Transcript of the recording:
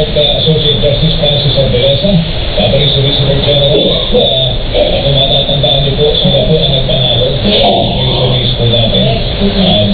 Associate Justice Francis Arberesa, Capital Solicitor General. Kung matatandaan niyo po, sila po ang nagpanalo sa case po natin.